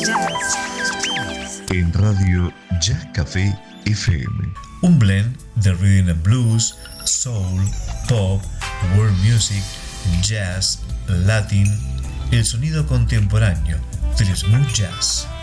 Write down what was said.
En Radio Jazz Café FM. Un blend de rhythm and blues, soul, pop, world music, jazz, latin, el sonido contemporáneo del smooth jazz.